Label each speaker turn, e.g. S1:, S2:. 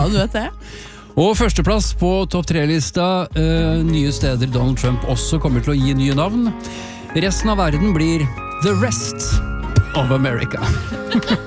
S1: du vet det.
S2: Og førsteplass på topp 3-lista, nye steder Donald Trump også kommer til å gi nye navn. Resten av verden blir The Rest of America.